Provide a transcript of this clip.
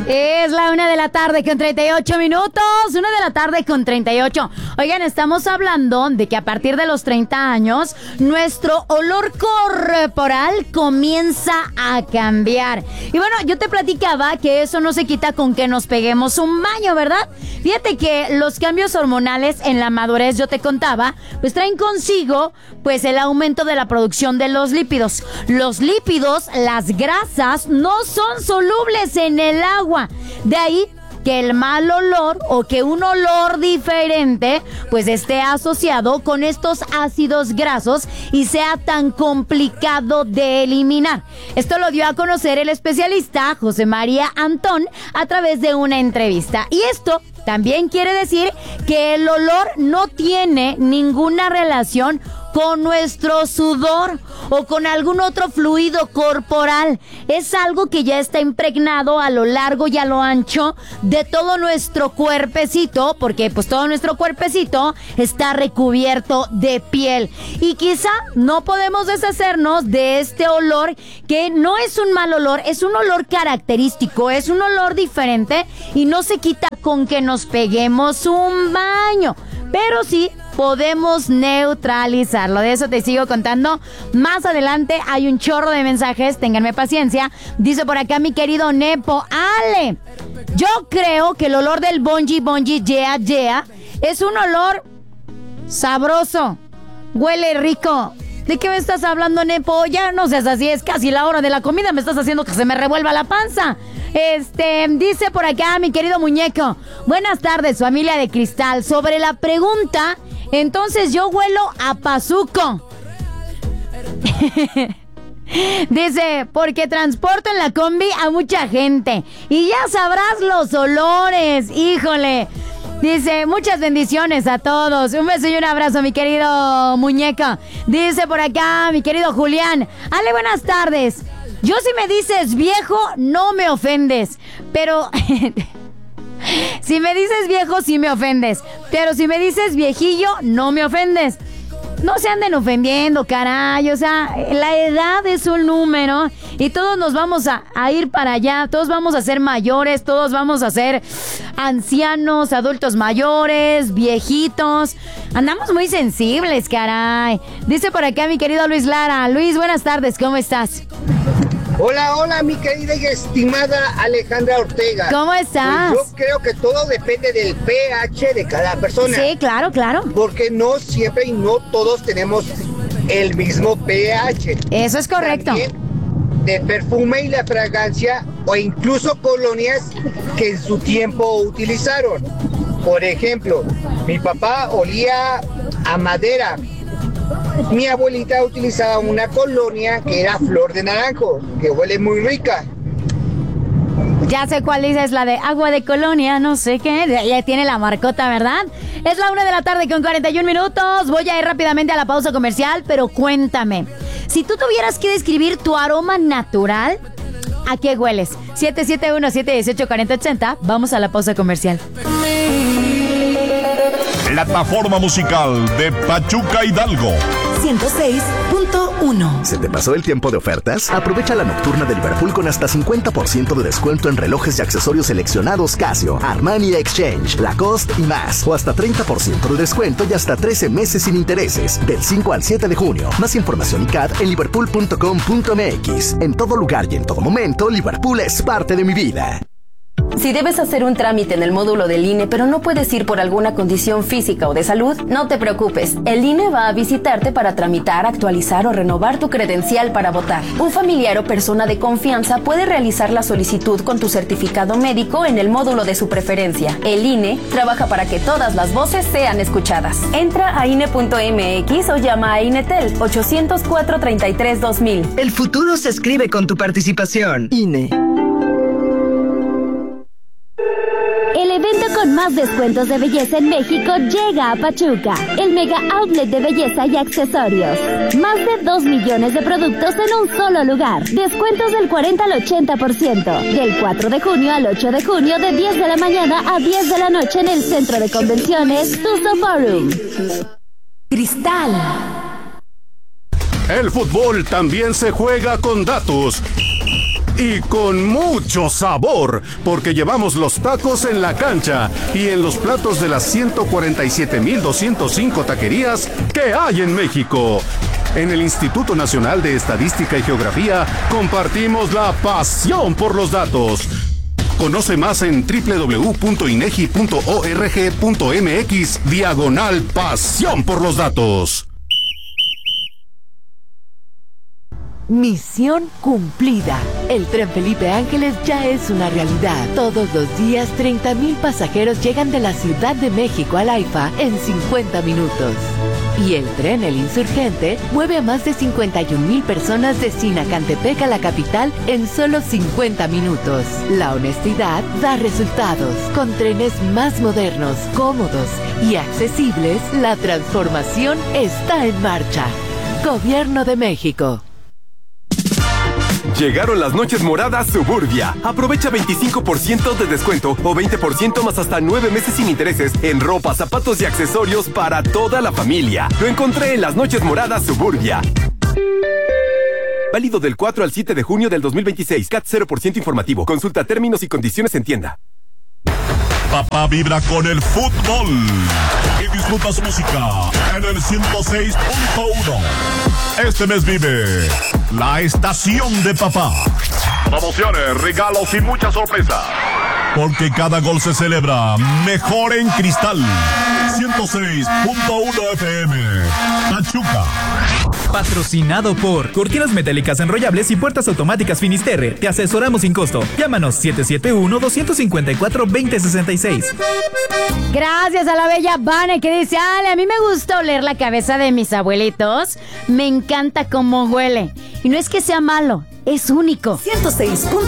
Es la 1:38 p.m. 1:38 p.m. Oigan, estamos hablando de que a partir de los 30 años, nuestro olor corporal comienza a cambiar. Y bueno, yo te platicaba que eso no se quita con que nos peguemos un baño, ¿verdad? Fíjate que los cambios hormonales en la madurez, yo te contaba, pues traen consigo, pues el aumento de la producción de los lípidos. Los lípidos, las grasas, no son solubles en el agua. De ahí que el mal olor o que un olor diferente pues esté asociado con estos ácidos grasos y sea tan complicado de eliminar. Esto lo dio a conocer el especialista José María Antón a través de una entrevista. Y esto también quiere decir que el olor no tiene ninguna relación con nuestro sudor o con algún otro fluido corporal. Es algo que ya está impregnado a lo largo y a lo ancho de todo nuestro cuerpecito, porque pues todo nuestro cuerpecito está recubierto de piel. Y quizá no podemos deshacernos de este olor, que no es un mal olor, es un olor característico, es un olor diferente y no se quita con que nos peguemos un baño, pero sí podemos neutralizarlo. De eso te sigo contando más adelante. Hay un chorro de mensajes, ténganme paciencia. Dice por acá mi querido Nepo: Ale, yo creo que el olor del bonji yeah yeah es un olor sabroso, huele rico. ¿De qué me estás hablando, Nepo? Ya no seas así, es casi la hora de la comida, me estás haciendo que se me revuelva la panza. Dice por acá mi querido muñeco: buenas tardes, familia de cristal. Sobre la pregunta, entonces yo huelo a pazuco. Dice, porque transporto en la combi a mucha gente y ya sabrás los olores, híjole. Dice, muchas bendiciones a todos. Un beso y un abrazo, mi querido muñeco. Dice por acá mi querido Julián: Ale, buenas tardes. Yo, si me dices viejo, no me ofendes, pero si me dices viejo, sí me ofendes, pero si me dices viejillo, no me ofendes. No se anden ofendiendo, caray. O sea, la edad es un número y todos nos vamos a ir para allá. Todos vamos a ser mayores, todos vamos a ser ancianos, adultos mayores, viejitos. Andamos muy sensibles, caray. Dice por acá mi querido Luis Lara: Luis, buenas tardes, ¿cómo estás? Hola, mi querida y estimada Alejandra Ortega. ¿Cómo estás? Pues yo creo que todo depende del pH de cada persona. Sí, claro. Porque no siempre y no todos tenemos el mismo pH. Eso es correcto. También de perfume y la fragancia, o incluso colonias que en su tiempo utilizaron. Por ejemplo, mi papá olía a madera. Mi abuelita utilizaba una colonia que era flor de naranjo, que huele muy rica. Ya sé cuál dices, la de agua de colonia, no sé qué. Ya tiene la marcota, ¿verdad? Es la 1:41 p.m. Voy a ir rápidamente a la pausa comercial, pero cuéntame, si tú tuvieras que describir tu aroma natural, ¿a qué hueles? 771-718-4080. Vamos a la pausa comercial. Plataforma musical de Pachuca Hidalgo 106.1. ¿Se te pasó el tiempo de ofertas? Aprovecha la nocturna de Liverpool con hasta 50% de descuento en relojes y accesorios seleccionados Casio, Armani Exchange, Lacoste y más. O hasta 30% de descuento y hasta 13 meses sin intereses. Del 5 al 7 de junio. Más información y CAD en liverpool.com.mx. En todo lugar y en todo momento, Liverpool es parte de mi vida. Si debes hacer un trámite en el módulo del INE, pero no puedes ir por alguna condición física o de salud, no te preocupes. El INE va a visitarte para tramitar, actualizar o renovar tu credencial para votar. Un familiar o persona de confianza puede realizar la solicitud con tu certificado médico en el módulo de su preferencia. El INE trabaja para que todas las voces sean escuchadas. Entra a INE.mx o llama a INETEL 804-33-2000. El futuro se escribe con tu participación. INE. El evento con más descuentos de belleza en México llega a Pachuca. El Mega Outlet de Belleza y Accesorios. Más de 2 millones de productos en un solo lugar. Descuentos del 40 al 80%. Del 4 de junio al 8 de junio de 10 de la mañana a 10 de la noche en el Centro de Convenciones Tuzo Forum. Cristal. El fútbol también se juega con datos. y con mucho sabor, porque llevamos los tacos en la cancha y en los platos de las 147,205 taquerías que hay en México. En el Instituto Nacional de Estadística y Geografía compartimos la pasión por los datos. Conoce más en www.inegi.org.mx/pasión por los datos. Misión cumplida. El tren Felipe Ángeles ya es una realidad. Todos los días 30,000 pasajeros llegan de la Ciudad de México al AIFA en 50 minutos. Y el tren El Insurgente mueve a más de 51,000 personas de Sinacantepec a la capital en solo 50 minutos. La honestidad da resultados. Con trenes más modernos, cómodos y accesibles, la transformación está en marcha. Gobierno de México. Llegaron las noches moradas Suburbia. Aprovecha 25% de descuento o 20% más hasta 9 meses sin intereses en ropa, zapatos y accesorios para toda la familia. Lo encontré en las noches moradas Suburbia. Válido del 4 al 7 de junio del 2026. CAT 0% informativo. Consulta términos y condiciones en tienda. Papá vibra con el fútbol y disfruta su música en el 106.1. Este mes vive la estación de papá. Promociones, regalos y muchas sorpresas. Porque cada gol se celebra mejor en cristal. 106.1 FM. Pachuca. Patrocinado por Cortinas Metálicas Enrollables y Puertas Automáticas Finisterre. Te asesoramos sin costo. Llámanos 771-254-2066. Gracias a la bella Vane que dice: Ale, a mí me gusta oler la cabeza de mis abuelitos. Me encanta cómo huele. Y no es que sea malo, es único. 106.